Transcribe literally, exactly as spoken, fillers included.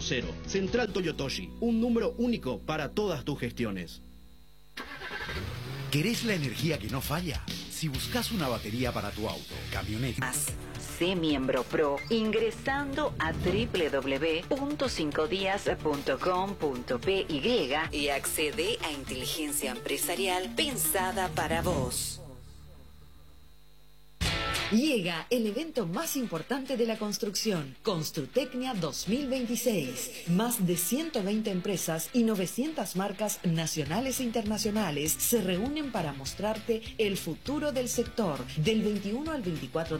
cero. Central Toyotoshi, un número único para todas tus gestiones. ¿Querés la energía que no falla? Si buscas una batería para tu auto, camioneta... Sé miembro pro ingresando a doble u doble u doble u punto cinco días punto com punto pe y accede a inteligencia empresarial pensada para vos. Llega el evento más importante de la construcción, Construtecnia dos mil veintiséis. Más de ciento veinte empresas y novecientas marcas nacionales e internacionales se reúnen para mostrarte el futuro del sector del veintiuno al veinticuatro